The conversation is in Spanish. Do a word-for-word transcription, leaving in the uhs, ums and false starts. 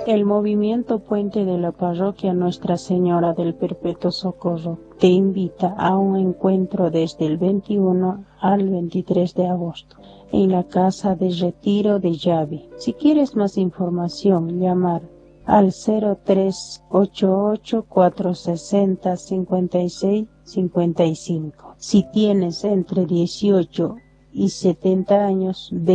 El movimiento Puente de la Parroquia Nuestra Señora del Perpetuo Socorro te invita a un encuentro desde el veintiuno al veintitrés de agosto en la Casa de Retiro de Yavi. Si quieres más información, llamar al cero tres ocho ocho, cuatro seis cero, cinco seis cinco cinco. Si tienes entre dieciocho y setenta años,